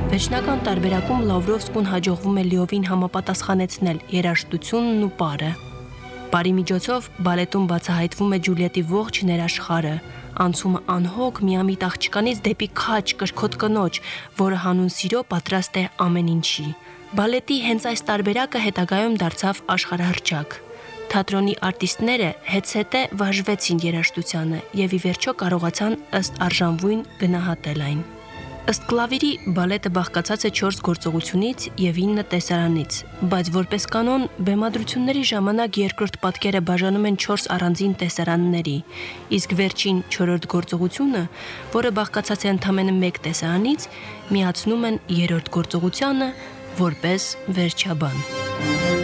Վերջնական տարբերակում Լավրովսկուն հաջողվում է լիովին համապատասխանեցնել երաժշտությունն ու պարը։ Պարի միջոցով բալետում բացահայտվում է Ջուլիետի ողջ ներաշխարը, անցումը անհոգ միամիտ աղջկանից դեպի քաջ կրքոտ կնոջ, որը հանուն սիրո պատրաստ է ամեն ինչի։ Բալետի հենց այս տարբերակը հետագայում դարձավ աշխարհահռչակ։ Թատրոնի արտիստները հետզհետե վարժվեցին երաժշտությանը եւ ի վերջո կարողացան ըստ արժանվույն գնահատել այն։ Ըստ Կլավիրի բալետը բաղկացած է 4 գործողությունից եւ 9 տեսարանից, բայց որպես կանոն բեմադրությունների ժամանակ երկրորդ պատկերը բաժանում են 4 առանձին տեսարանների, իսկ վերջին 4-րդ գործողությունը, որը բաղկացած է ընդամենը 1 տեսարանից, միացնում են 3-րդ գործողությանը որպես վերջաբան։